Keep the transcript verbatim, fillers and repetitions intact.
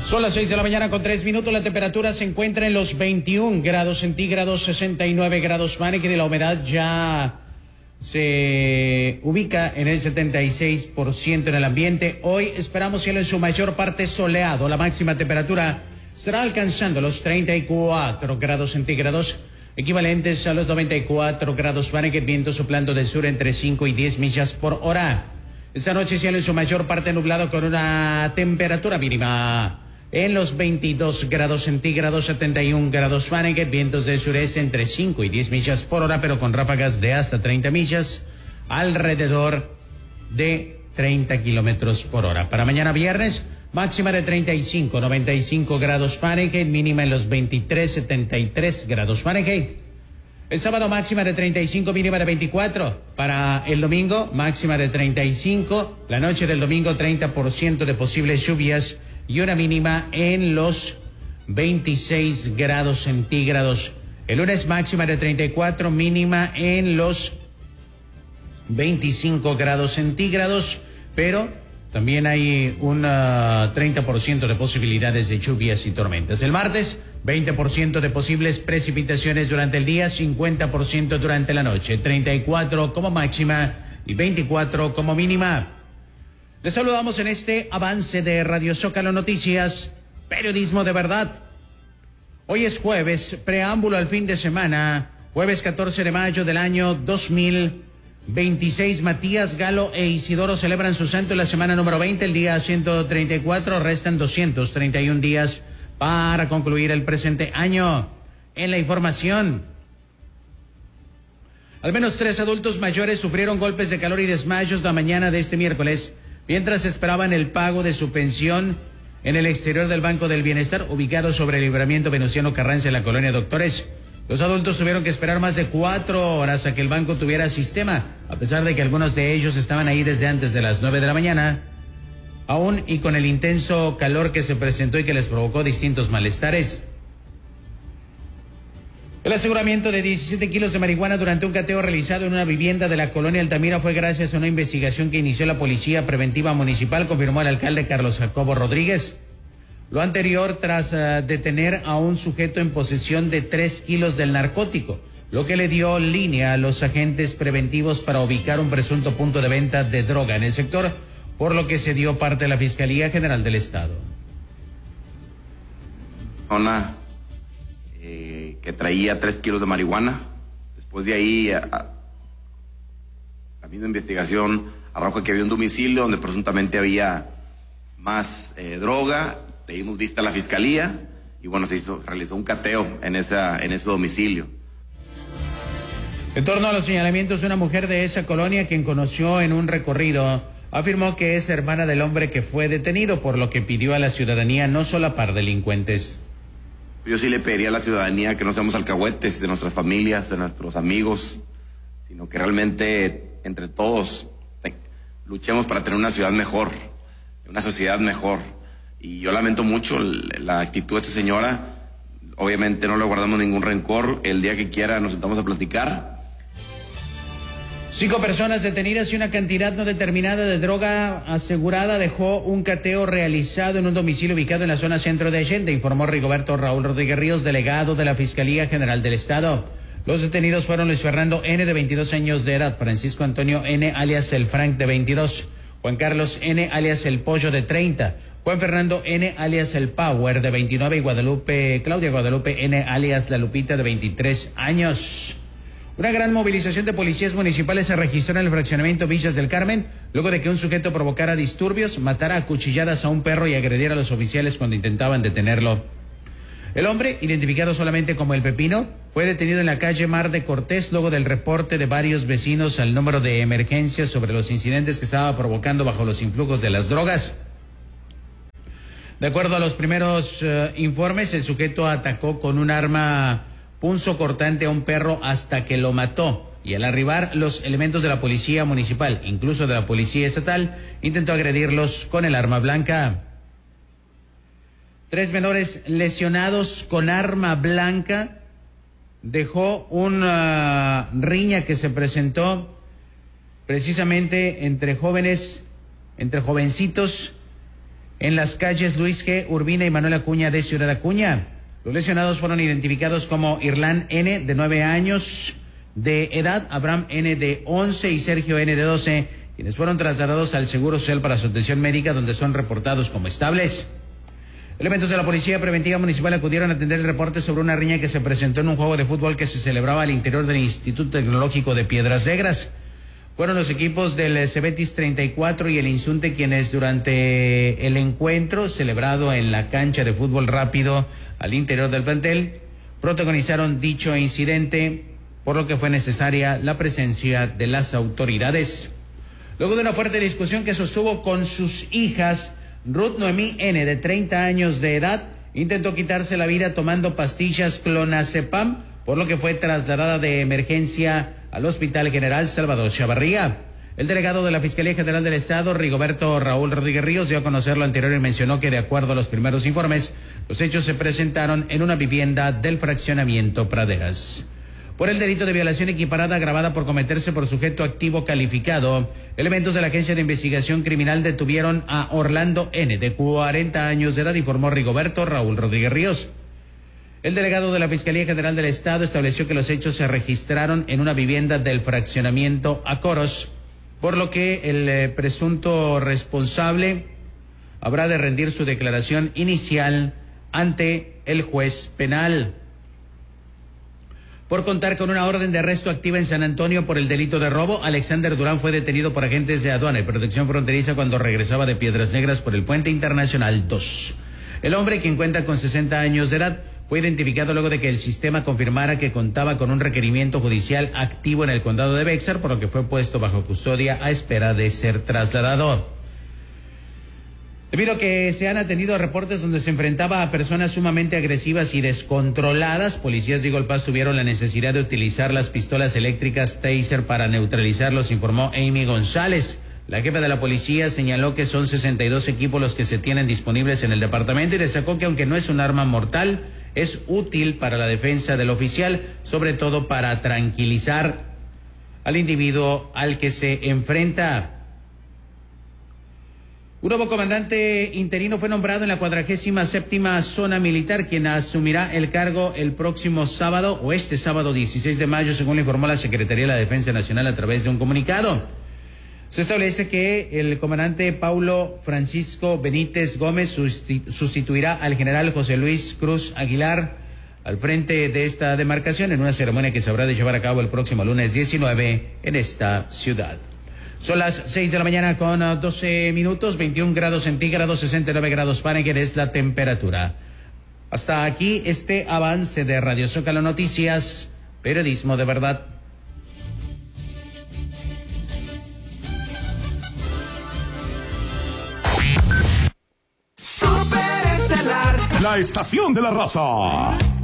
Son las seis de la mañana con tres minutos. La temperatura se encuentra en los veintiún grados centígrados, sesenta y nueve grados Fahrenheit, y la humedad ya se ubica en el setenta y seis por ciento en el ambiente. Hoy esperamos cielo en su mayor parte soleado. La máxima temperatura será alcanzando los treinta y cuatro grados centígrados, equivalentes a los noventa y cuatro grados Fahrenheit, viento soplando del sur entre cinco y diez millas por hora. Esta noche cielo en su mayor parte nublado con una temperatura mínima en los veintidós grados centígrados, setenta y un grados Fahrenheit, vientos del sureste entre cinco y diez millas por hora, pero con ráfagas de hasta treinta millas, alrededor de treinta kilómetros por hora. Para mañana viernes, máxima de treinta y cinco, noventa y cinco grados Fahrenheit, mínima en los veintitrés, setenta y tres grados Fahrenheit. El sábado máxima de treinta y cinco, mínima de veinticuatro. Para el domingo, máxima de treinta y cinco, la noche del domingo treinta por ciento de posibles lluvias y una mínima en los veintiséis grados centígrados. El lunes máxima de treinta y cuatro, mínima en los veinticinco grados centígrados, pero también hay un uh, treinta por ciento de posibilidades de lluvias y tormentas. El martes, veinte por ciento de posibles precipitaciones durante el día, cincuenta por ciento durante la noche, treinta y cuatro como máxima y veinticuatro como mínima. Les saludamos en este avance de Radio Zócalo Noticias, periodismo de verdad. Hoy es jueves, preámbulo al fin de semana, jueves catorce de mayo del año dos mil veintiséis. Matías, Galo e Isidoro celebran su santo en la semana número veinte, el día ciento treinta y cuatro, restan doscientos treinta y un días para concluir el presente año. En la información, al menos tres adultos mayores sufrieron golpes de calor y desmayos la mañana de este miércoles, mientras esperaban el pago de su pensión en el exterior del Banco del Bienestar, ubicado sobre el Libramiento Venustiano Carranza en la colonia Doctores. Los adultos tuvieron que esperar más de cuatro horas a que el banco tuviera sistema, a pesar de que algunos de ellos estaban ahí desde antes de las nueve de la mañana, aún y con el intenso calor que se presentó y que les provocó distintos malestares. El aseguramiento de diecisiete kilos de marihuana durante un cateo realizado en una vivienda de la colonia Altamira fue gracias a una investigación que inició la Policía Preventiva Municipal, confirmó el alcalde Carlos Jacobo Rodríguez. Lo anterior tras uh, detener a un sujeto en posesión de tres kilos del narcótico, lo que le dio línea a los agentes preventivos para ubicar un presunto punto de venta de droga en el sector, por lo que se dio parte de la Fiscalía General del Estado. Zona eh, que traía tres kilos de marihuana. Después de ahí, a, a, la misma investigación arrojó que había un domicilio donde presuntamente había más eh, droga. Le dimos vista a la Fiscalía y bueno, se hizo, realizó un cateo en, esa, en ese domicilio. En torno a los señalamientos, una mujer de esa colonia, quien conoció en un recorrido, afirmó que es hermana del hombre que fue detenido, por lo que pidió a la ciudadanía no solapar delincuentes. Yo sí le pediría a la ciudadanía que no seamos alcahuetes de nuestras familias, de nuestros amigos, sino que realmente entre todos luchemos para tener una ciudad mejor, una sociedad mejor. Y yo lamento mucho la actitud de esta señora. Obviamente no le guardamos ningún rencor. El día que quiera nos sentamos a platicar. Cinco personas detenidas y una cantidad no determinada de droga asegurada dejó un cateo realizado en un domicilio ubicado en la zona centro de Allende, informó Rigoberto Raúl Rodríguez Ríos, delegado de la Fiscalía General del Estado. Los detenidos fueron Luis Fernando N., de veintidós años de edad, Francisco Antonio N., alias el Frank, de veintidós, Juan Carlos N., alias el Pollo, de treinta, Juan Fernando N., alias el Power, de veintinueve, y Guadalupe, Claudia Guadalupe N., alias la Lupita, de veintitrés años. Una gran movilización de policías municipales se registró en el fraccionamiento Villas del Carmen, luego de que un sujeto provocara disturbios, matara a cuchilladas a un perro y agrediera a los oficiales cuando intentaban detenerlo. El hombre, identificado solamente como El Pepino, fue detenido en la calle Mar de Cortés luego del reporte de varios vecinos al número de emergencias sobre los incidentes que estaba provocando bajo los influjos de las drogas. De acuerdo a los primeros uh, informes, el sujeto atacó con un arma punzocortante a un perro hasta que lo mató, y al arribar los elementos de la policía municipal, incluso de la policía estatal, intentó agredirlos con el arma blanca. Tres menores lesionados con arma blanca dejó una riña que se presentó precisamente entre jóvenes, entre jovencitos en las calles Luis G. Urbina y Manuel Acuña de Ciudad Acuña. Los lesionados fueron identificados como Irlán N., de nueve años de edad, Abraham N., de once y Sergio N., de doce, quienes fueron trasladados al Seguro Social para su atención médica, donde son reportados como estables. Elementos de la Policía Preventiva Municipal acudieron a atender el reporte sobre una riña que se presentó en un juego de fútbol que se celebraba al interior del Instituto Tecnológico de Piedras Negras. Fueron los equipos del Cebetis treinta y cuatro y el Insunte quienes durante el encuentro celebrado en la cancha de fútbol rápido al interior del plantel protagonizaron dicho incidente, por lo que fue necesaria la presencia de las autoridades. Luego de una fuerte discusión que sostuvo con sus hijas, Ruth Noemí N., de treinta años de edad, intentó quitarse la vida tomando pastillas clonazepam, por lo que fue trasladada de emergencia al Hospital General Salvador Chavarría. El delegado de la Fiscalía General del Estado, Rigoberto Raúl Rodríguez Ríos, dio a conocer lo anterior y mencionó que, de acuerdo a los primeros informes, los hechos se presentaron en una vivienda del fraccionamiento Praderas. Por el delito de violación equiparada agravada por cometerse por sujeto activo calificado, elementos de la Agencia de Investigación Criminal detuvieron a Orlando N., de cuarenta años de edad, informó Rigoberto Raúl Rodríguez Ríos. El delegado de la Fiscalía General del Estado estableció que los hechos se registraron en una vivienda del fraccionamiento Acoros, por lo que el eh, presunto responsable habrá de rendir su declaración inicial ante el juez penal. Por contar con una orden de arresto activa en San Antonio por el delito de robo, Alexander Durán fue detenido por agentes de aduana y protección fronteriza cuando regresaba de Piedras Negras por el Puente Internacional dos. El hombre, quien cuenta con sesenta años de edad, fue identificado luego de que el sistema confirmara que contaba con un requerimiento judicial activo en el condado de Bexar, por lo que fue puesto bajo custodia a espera de ser trasladado. Debido a que se han atendido reportes donde se enfrentaba a personas sumamente agresivas y descontroladas, policías de Eagle Pass tuvieron la necesidad de utilizar las pistolas eléctricas Taser para neutralizarlos, informó Amy González. La jefa de la policía señaló que son sesenta y dos equipos los que se tienen disponibles en el departamento y destacó que, aunque no es un arma mortal, es útil para la defensa del oficial, sobre todo para tranquilizar al individuo al que se enfrenta. Un nuevo comandante interino fue nombrado en la cuadragésima séptima zona militar, quien asumirá el cargo el próximo sábado o este sábado dieciséis de mayo, según le informó la Secretaría de la Defensa Nacional a través de un comunicado. Se establece que el comandante Paulo Francisco Benítez Gómez sustituirá al general José Luis Cruz Aguilar al frente de esta demarcación en una ceremonia que se habrá de llevar a cabo el próximo lunes diecinueve en esta ciudad. Son las seis de la mañana con doce minutos, veintiún grados centígrados, sesenta y nueve grados Fahrenheit es la temperatura. Hasta aquí este avance de Radio Zócalo Noticias, periodismo de verdad. La estación de la raza.